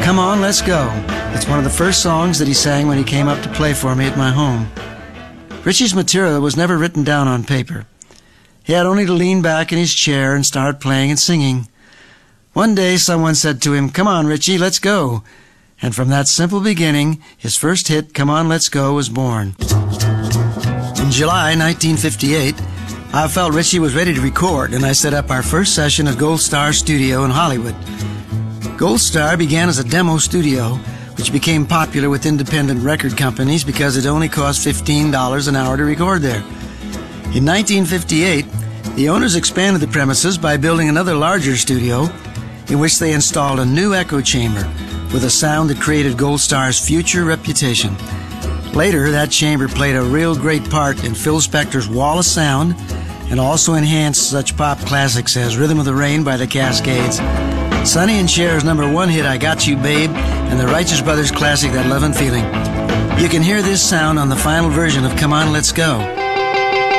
Come On, Let's Go. It's one of the first songs that he sang when he came up to play for me at my home. Ritchie's material was never written down on paper. He had only to lean back in his chair and start playing and singing. One day someone said to him, "Come on, Ritchie, let's go." And from that simple beginning, his first hit, "Come On, Let's Go," was born. In July 1958, I felt Ritchie was ready to record, and I set up our first session at Gold Star Studio in Hollywood. Gold Star began as a demo studio, which became popular with independent record companies because it only cost $15 an hour to record there. In 1958, the owners expanded the premises by building another larger studio in which they installed a new echo chamber with a sound that created Gold Star's future reputation. Later, that chamber played a real great part in Phil Spector's Wall of Sound and also enhanced such pop classics as Rhythm of the Rain by the Cascades, Sonny and Cher's #1 hit, "I Got You, Babe," and the Righteous Brothers classic, "That Lovin' Feeling." You can hear this sound on the final version of Come On, Let's Go.